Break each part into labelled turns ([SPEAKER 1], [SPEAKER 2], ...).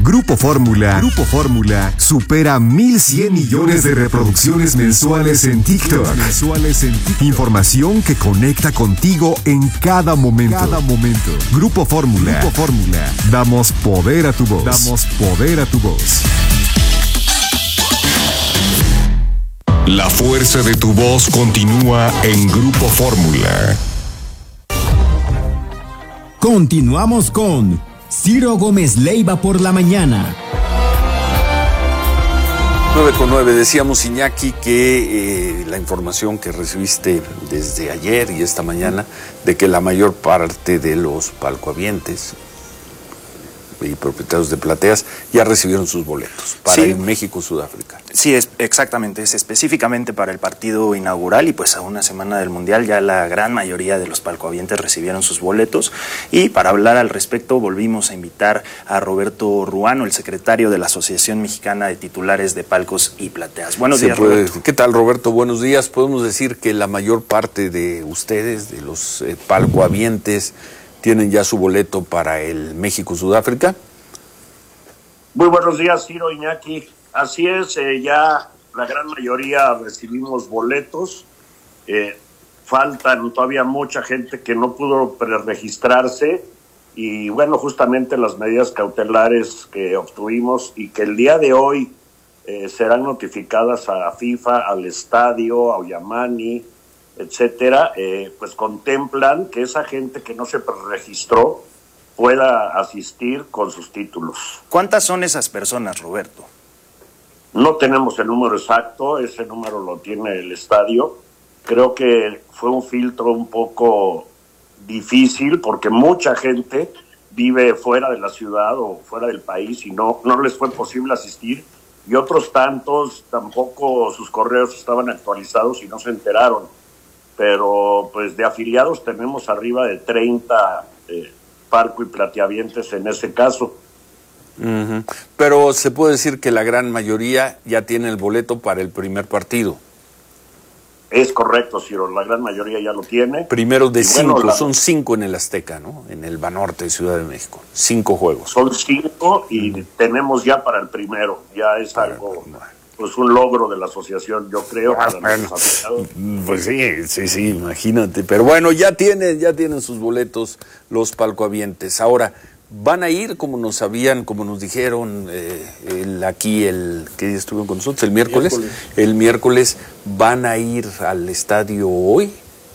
[SPEAKER 1] Grupo Fórmula supera 1,100 millones de reproducciones mensuales en TikTok. Información que conecta contigo en cada momento. Grupo Fórmula. Damos poder a tu voz. La fuerza de tu voz continúa en Grupo Fórmula.
[SPEAKER 2] Continuamos con Ciro Gómez Leiva por la mañana.
[SPEAKER 3] 9:09, decíamos, Iñaki, que la información que recibiste desde ayer y esta mañana de que la mayor parte de los palcohabientes y propietarios de plateas ya recibieron sus boletos para el México-Sudáfrica.
[SPEAKER 4] Sí, exactamente, es específicamente para el partido inaugural y pues a una semana del Mundial ya la gran mayoría de los palcohabientes recibieron sus boletos. Y para hablar al respecto volvimos a invitar a Roberto Ruano, el secretario de la Asociación Mexicana de Titulares de Palcos y Plateas. Buenos días, Roberto.
[SPEAKER 3] ¿Qué tal, Roberto? Buenos días. Podemos decir que la mayor parte de ustedes, de los palcohabientes, ¿tienen ya su boleto para el México-Sudáfrica?
[SPEAKER 5] Muy buenos días, Ciro, Iñaki. Así es, ya la gran mayoría recibimos boletos. Faltan todavía mucha gente que no pudo preregistrarse y bueno, justamente las medidas cautelares que obtuvimos y que el día de hoy serán notificadas a FIFA, al estadio, a Oyamani, etcétera, pues contemplan que esa gente que no se registró pueda asistir con sus títulos.
[SPEAKER 4] ¿Cuántas son esas personas, Roberto?
[SPEAKER 5] No tenemos el número exacto, ese número lo tiene el estadio. Creo que fue un filtro un poco difícil porque mucha gente vive fuera de la ciudad o fuera del país y no les fue posible asistir, y otros tantos tampoco sus correos estaban actualizados y no se enteraron. Pero pues de afiliados tenemos arriba de 30 palco y plateavientes en ese caso.
[SPEAKER 3] Uh-huh. Pero se puede decir que la gran mayoría ya tiene el boleto para el primer partido.
[SPEAKER 5] Es correcto, Ciro, la gran mayoría ya lo tiene.
[SPEAKER 3] Primero de 5, son 5 en el Azteca, ¿no? En el Banorte de Ciudad de México, 5 juegos.
[SPEAKER 5] Son 5 y tenemos ya para el primero, ya es algo... Pues un logro de la asociación, yo creo, para los afiliados.
[SPEAKER 3] Pues sí, imagínate. Pero bueno, ya tienen sus boletos los palcohabientes. Ahora, van a ir como nos dijeron que estuvieron con nosotros el miércoles. El miércoles van a ir al estadio hoy.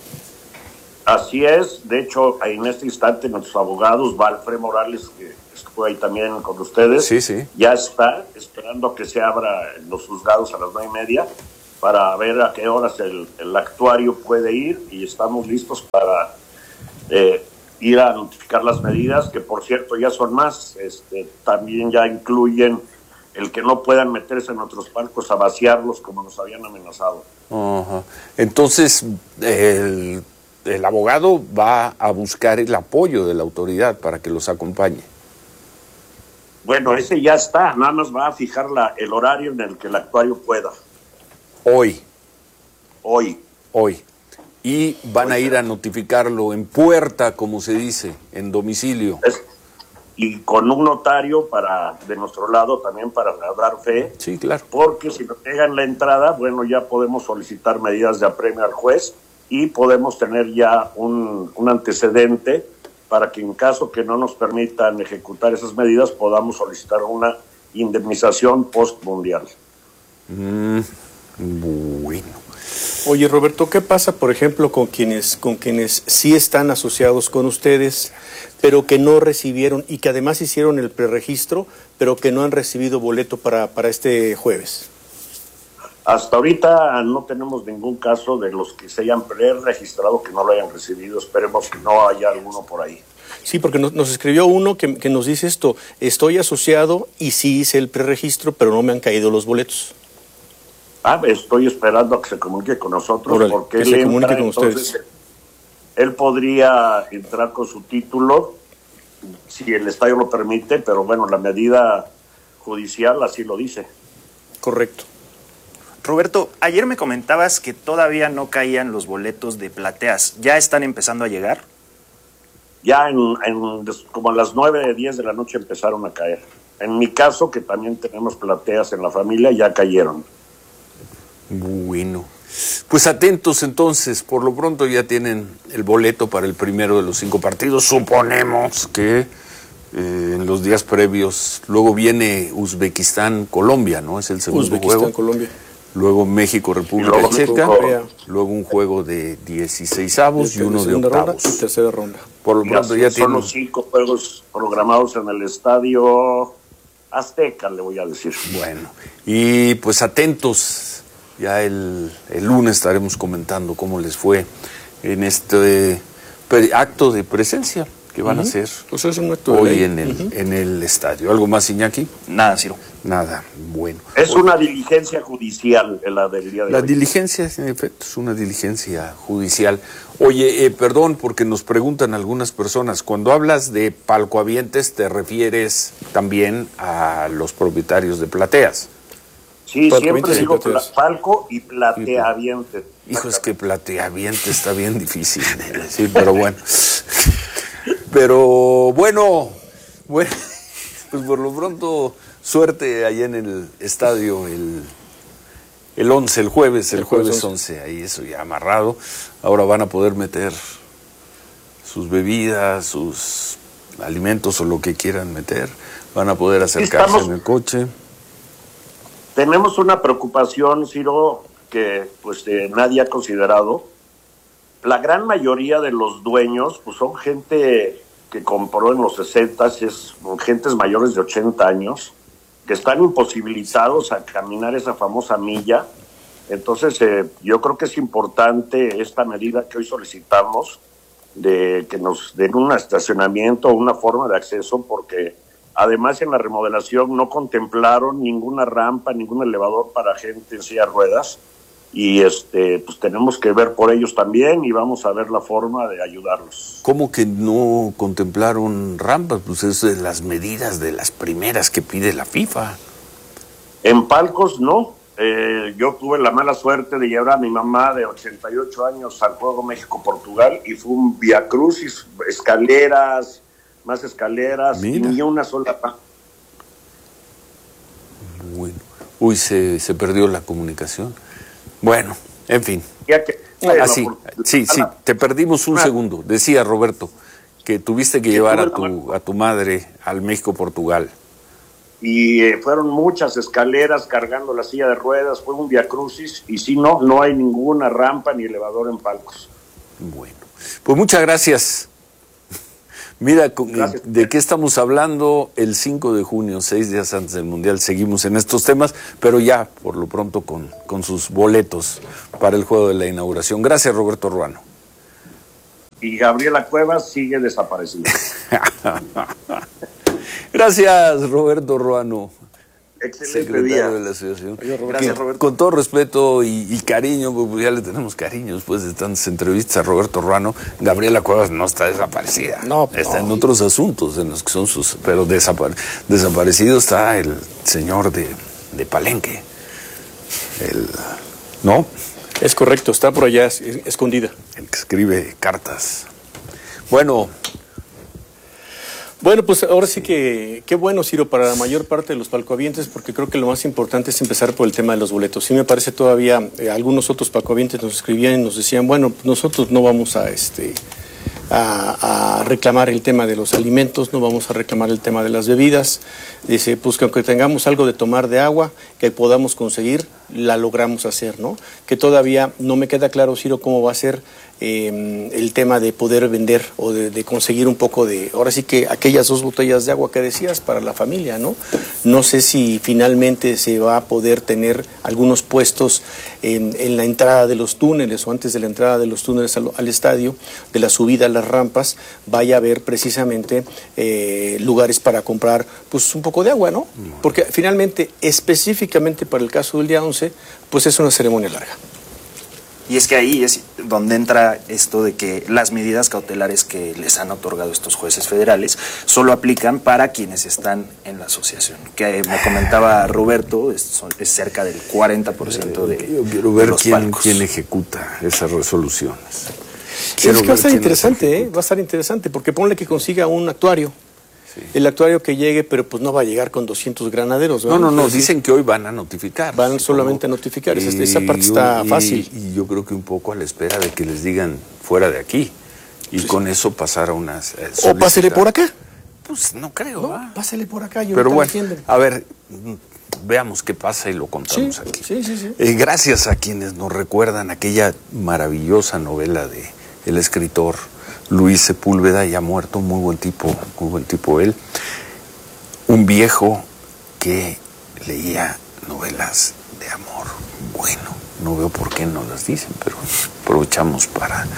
[SPEAKER 5] Así es, de hecho, en este instante nuestros abogados, Valfred Morales, que estuvo ahí también con ustedes, ya está esperando que se abra los juzgados a las 9:30 para ver a qué horas el actuario puede ir, y estamos listos para ir a notificar las medidas, que por cierto ya son más, también ya incluyen el que no puedan meterse en otros palcos a vaciarlos como nos habían amenazado.
[SPEAKER 3] Uh-huh. Entonces, el abogado va a buscar el apoyo de la autoridad para que los acompañe.
[SPEAKER 5] Bueno, ese ya está, nada más va a fijar el horario en el que el actuario pueda.
[SPEAKER 3] Hoy. Y van a ir a notificarlo en puerta, como se dice, en domicilio.
[SPEAKER 5] Y con un notario de nuestro lado también para dar fe.
[SPEAKER 3] Sí, claro.
[SPEAKER 5] Porque si nos llegan la entrada, bueno, ya podemos solicitar medidas de apremio al juez y podemos tener ya un antecedente para que en caso que no nos permitan ejecutar esas medidas podamos solicitar una indemnización post-mundial.
[SPEAKER 3] Bueno.
[SPEAKER 6] Oye, Roberto, ¿qué pasa, por ejemplo, con quienes sí están asociados con ustedes, pero que no recibieron y que además hicieron el preregistro, pero que no han recibido boleto para este jueves?
[SPEAKER 5] Hasta ahorita no tenemos ningún caso de los que se hayan preregistrado que no lo hayan recibido. Esperemos que no haya alguno por ahí.
[SPEAKER 6] Sí, porque nos escribió uno que nos dice esto: estoy asociado y sí hice el preregistro, pero no me han caído los boletos.
[SPEAKER 5] Estoy esperando a que se comunique con nosotros.
[SPEAKER 6] Órale,
[SPEAKER 5] porque
[SPEAKER 6] que
[SPEAKER 5] él
[SPEAKER 6] se comunique con
[SPEAKER 5] entonces,
[SPEAKER 6] ustedes.
[SPEAKER 5] Él podría entrar con su título si el estadio lo permite, pero bueno, la medida judicial así lo dice.
[SPEAKER 6] Correcto.
[SPEAKER 4] Roberto, ayer me comentabas que todavía no caían los boletos de plateas. ¿Ya están empezando a llegar?
[SPEAKER 5] ya como a las 9, 10 de la noche empezaron a caer. En mi caso, que también tenemos plateas en la familia, ya cayeron.
[SPEAKER 3] Bueno, pues atentos entonces, por lo pronto ya tienen el boleto para el primero de los 5 partidos, suponemos que en los días previos, luego viene Uzbekistán-Colombia, ¿no? Es el segundo juego.
[SPEAKER 6] Colombia.
[SPEAKER 3] Luego México-República Checa, luego un juego de 16avos y uno de octavos.
[SPEAKER 6] Y tercera ronda.
[SPEAKER 3] Por lo pronto ya
[SPEAKER 5] son los 5 juegos programados en el Estadio Azteca, le voy a decir.
[SPEAKER 3] Bueno, y pues atentos, ya el lunes estaremos comentando cómo les fue en este acto de presencia que van a hacer
[SPEAKER 6] pues es un acto
[SPEAKER 3] hoy en el estadio. ¿Algo más, Iñaki?
[SPEAKER 4] Nada, Ciro.
[SPEAKER 3] Nada, bueno.
[SPEAKER 5] Es una diligencia judicial la del día de hoy.
[SPEAKER 3] La diligencia, en efecto, es una diligencia judicial. Oye, perdón, porque nos preguntan algunas personas, cuando hablas de palcohabientes, ¿te refieres también a los propietarios de plateas?
[SPEAKER 5] Sí, siempre digo palco y plateahabiente.
[SPEAKER 3] Hijo, es que plateahabiente está bien difícil de decir, pero bueno. Pero bueno, pues por lo pronto, suerte allá en el estadio el 11, el jueves 11, ahí eso ya amarrado. Ahora van a poder meter sus bebidas, sus alimentos o lo que quieran meter. Van a poder acercarse en el coche.
[SPEAKER 5] Tenemos una preocupación, Ciro, que pues nadie ha considerado. La gran mayoría de los dueños pues son gente que compró en los 60s, gentes mayores de 80 años, que están imposibilitados a caminar esa famosa milla. Entonces yo creo que es importante esta medida que hoy solicitamos, de que nos den un estacionamiento o una forma de acceso, porque además en la remodelación no contemplaron ninguna rampa, ningún elevador para gente en silla de ruedas, y pues tenemos que ver por ellos también y vamos a ver la forma de ayudarlos.
[SPEAKER 3] ¿Cómo que no contemplaron rampas? Pues es de las medidas de las primeras que pide la FIFA.
[SPEAKER 5] En palcos no. Yo tuve la mala suerte de llevar a mi mamá de 88 años al Juego México-Portugal y fue un viacrucis, escaleras, más escaleras, y ni una sola rampa.
[SPEAKER 3] Bueno. Uy, se perdió la comunicación. Bueno, en fin. Sí, te perdimos un segundo. Decía Roberto que tuviste que llevar a tu madre al México-Portugal.
[SPEAKER 5] Y fueron muchas escaleras cargando la silla de ruedas, fue un viacrucis, y sí, no hay ninguna rampa ni elevador en palcos.
[SPEAKER 3] Bueno, pues muchas gracias. Mira, ¿de qué estamos hablando? El 5 de junio, 6 días antes del Mundial, seguimos en estos temas, pero ya por lo pronto con sus boletos para el juego de la inauguración. Gracias, Roberto Ruano.
[SPEAKER 5] Y Gabriela Cuevas sigue desaparecida.
[SPEAKER 3] Gracias, Roberto Ruano.
[SPEAKER 5] Excelente
[SPEAKER 3] secretario
[SPEAKER 5] día.
[SPEAKER 3] de la asociación.
[SPEAKER 4] Gracias, Roberto.
[SPEAKER 3] Con todo respeto y cariño, pues ya le tenemos cariño después de tantas entrevistas a Roberto Ruano. Gabriela Cuevas no está desaparecida. Está en otros asuntos en los que son sus... Pero desaparecido está el señor de Palenque. ¿No?
[SPEAKER 6] Es correcto, está por allá escondida.
[SPEAKER 3] El que escribe cartas.
[SPEAKER 6] Bueno, pues ahora sí que qué bueno, Ciro, para la mayor parte de los palcohabientes, porque creo que lo más importante es empezar por el tema de los boletos. Sí me parece todavía, algunos otros palcohabientes nos escribían y nos decían, bueno, nosotros no vamos a reclamar el tema de los alimentos, no vamos a reclamar el tema de las bebidas. Dice, pues que aunque tengamos algo de tomar de agua que podamos conseguir, la logramos hacer, ¿no? Que todavía no me queda claro, Ciro, cómo va a ser el tema de poder vender o de conseguir un poco de, ahora sí que aquellas 2 botellas de agua que decías para la familia, ¿no? No sé si finalmente se va a poder tener algunos puestos en la entrada de los túneles o antes de la entrada de los túneles al estadio, de la subida a las rampas, vaya a haber precisamente lugares para comprar pues un poco de agua, ¿no? Porque finalmente, específicamente para el caso del día 11, pues es una ceremonia larga.
[SPEAKER 4] Y es que ahí es donde entra esto de que las medidas cautelares que les han otorgado estos jueces federales solo aplican para quienes están en la asociación. Que me comentaba Roberto, es cerca del 40% de
[SPEAKER 3] Yo quiero ver
[SPEAKER 4] los
[SPEAKER 3] quién
[SPEAKER 4] palcos.
[SPEAKER 3] ejecuta esas resoluciones.
[SPEAKER 6] Es que va a estar interesante, va a estar interesante, porque ponle que consiga un actuario. Sí. El actuario que llegue, pero pues no va a llegar con 200 granaderos, ¿verdad?
[SPEAKER 3] No, dicen que hoy van a notificar.
[SPEAKER 6] Van solamente a notificar, esa parte está fácil.
[SPEAKER 3] Y yo creo que un poco a la espera de que les digan fuera de aquí, y con eso pasar a unas...
[SPEAKER 6] o pásele por acá.
[SPEAKER 3] Pues no creo.
[SPEAKER 6] No, pásele por acá.
[SPEAKER 3] Pero bueno, a ver, veamos qué pasa y lo contamos aquí.
[SPEAKER 6] Sí.
[SPEAKER 3] Gracias a quienes nos recuerdan aquella maravillosa novela de el escritor Luis Sepúlveda, ya muerto, muy buen tipo él. Un viejo que leía novelas de amor. Bueno, no veo por qué no las dicen, pero aprovechamos para...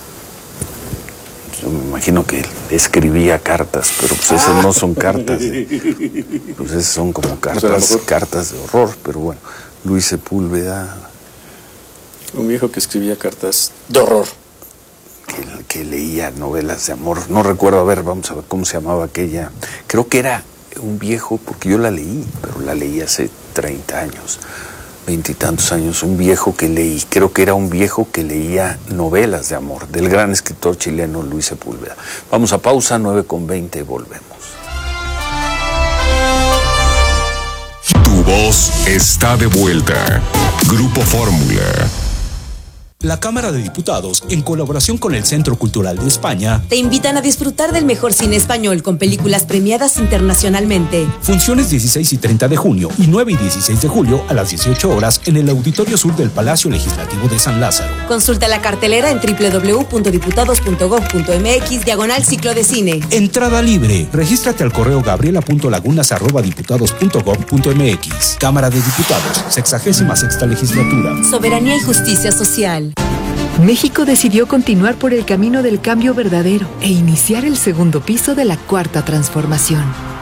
[SPEAKER 3] Yo me imagino que escribía cartas, pero pues esas no son cartas. Pues esas son como cartas de horror, pero bueno. Luis Sepúlveda.
[SPEAKER 6] Un viejo que escribía cartas de horror.
[SPEAKER 3] Que leía novelas de amor. No recuerdo, a ver, vamos a ver cómo se llamaba aquella. Creo que era un viejo, porque yo la leí, pero la leí hace 30 años. 20 y tantos años, un viejo que leí, creo que era un viejo que leía novelas de amor, del gran escritor chileno Luis Sepúlveda. Vamos a pausa, 9:20, volvemos.
[SPEAKER 1] Tu voz está de vuelta. Grupo Fórmula.
[SPEAKER 2] La Cámara de Diputados, en colaboración con el Centro Cultural de España,
[SPEAKER 7] te invitan a disfrutar del mejor cine español con películas premiadas internacionalmente.
[SPEAKER 2] Funciones 16 y 30 de junio y 9 y 16 de julio a las 18 horas en el Auditorio Sur del Palacio Legislativo de San Lázaro.
[SPEAKER 7] Consulta la cartelera en www.diputados.gov.mx/ciclo de cine.
[SPEAKER 2] Entrada libre. Regístrate al correo gabriela.lagunas@diputados.gov.mx. Cámara de Diputados, 66ª legislatura.
[SPEAKER 7] Soberanía y justicia social.
[SPEAKER 8] México decidió continuar por el camino del cambio verdadero e iniciar el segundo piso de la Cuarta Transformación.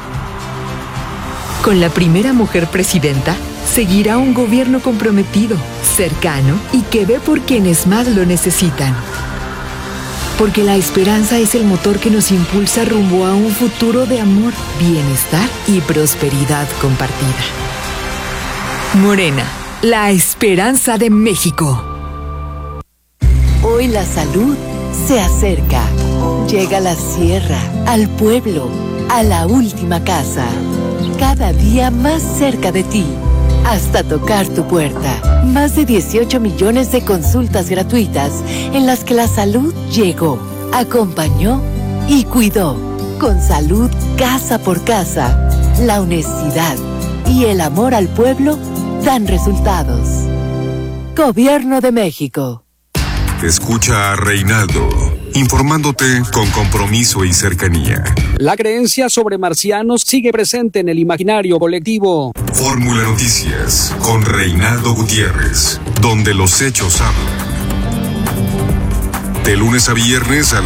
[SPEAKER 8] Con la primera mujer presidenta, seguirá un gobierno comprometido, cercano y que ve por quienes más lo necesitan. Porque la esperanza es el motor que nos impulsa rumbo a un futuro de amor, bienestar y prosperidad compartida. Morena, la esperanza de México.
[SPEAKER 9] Hoy la salud se acerca. Llega a la sierra, al pueblo, a la última casa. Cada día más cerca de ti, hasta tocar tu puerta. Más de 18 millones de consultas gratuitas en las que la salud llegó, acompañó y cuidó. Con salud casa por casa, la honestidad y el amor al pueblo dan resultados. Gobierno de México.
[SPEAKER 1] Escucha a Reinaldo, informándote con compromiso y cercanía.
[SPEAKER 10] La creencia sobre marcianos sigue presente en el imaginario colectivo.
[SPEAKER 1] Fórmula Noticias, con Reinaldo Gutiérrez, donde los hechos hablan. De lunes a viernes a